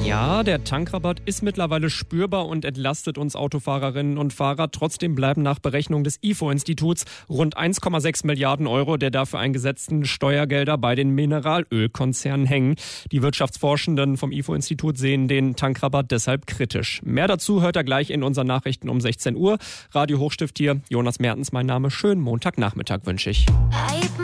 Ja, der Tankrabatt ist mittlerweile spürbar und entlastet uns Autofahrerinnen und Fahrer. Trotzdem bleiben nach Berechnung des IFO-Instituts rund 1,6 Milliarden Euro der dafür eingesetzten Steuergelder bei den Mineralölkonzernen hängen. Die Wirtschaftsforschenden vom IFO-Institut sehen den Tankrabatt deshalb kritisch. Mehr dazu hört er gleich in unseren Nachrichten um 16 Uhr. Radio Hochstift hier, Jonas Mertens mein Name. Schönen Montagnachmittag wünsche ich.